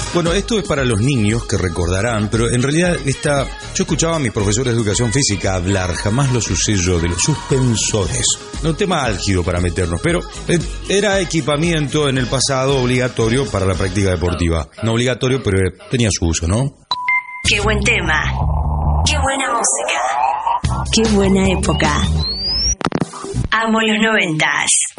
Bueno, esto es para los niños que recordarán, pero en realidad yo escuchaba a mis profesores de educación física hablar, jamás los usé yo, de los suspensores. Un tema álgido para meternos, pero era equipamiento en el pasado obligatorio para la práctica deportiva. No obligatorio, pero tenía su uso, ¿no? Qué buen tema, qué buena música, qué buena época. Amo los 90s.